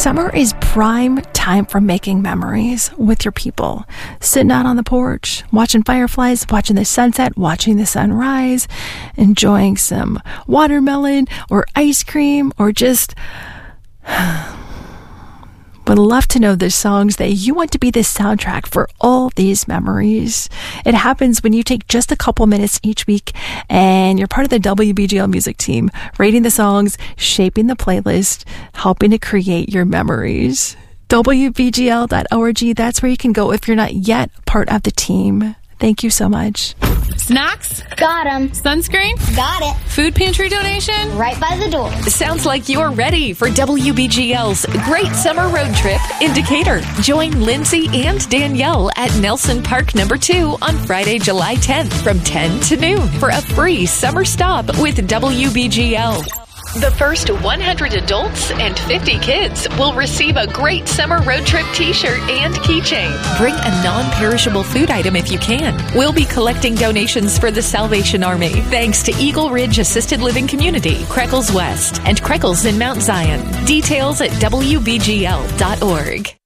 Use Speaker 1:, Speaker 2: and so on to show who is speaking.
Speaker 1: Summer is prime time for making memories with your people. Sitting out on the porch, watching fireflies, watching the sunset, watching the sunrise, enjoying some watermelon or ice cream, or just would love to know the songs that you want to be the soundtrack for all these memories. It happens when you take just a couple minutes each week and you're part of the WBGL music team, rating the songs, shaping the playlist, helping to create your memories. WBGL.org, that's where you can go if you're not yet part of the team. Thank you so much.
Speaker 2: Snacks?
Speaker 3: Got 'em.
Speaker 2: Sunscreen?
Speaker 3: Got it.
Speaker 2: Food pantry donation?
Speaker 3: Right by the door.
Speaker 4: Sounds like you're ready for WBGL's Great Summer Road Trip in Decatur. Join Lindsay and Danielle at Nelson Park No. 2 on Friday, July 10th from 10 to noon for a free summer stop with WBGL. The first 100 adults and 50 kids will receive a Great Summer Road Trip t-shirt and keychain. Bring a non-perishable food item if you can. We'll be collecting donations for the Salvation Army, thanks to Eagle Ridge Assisted Living Community, Creckles West, and Creckles in Mount Zion. Details at WBGL.org.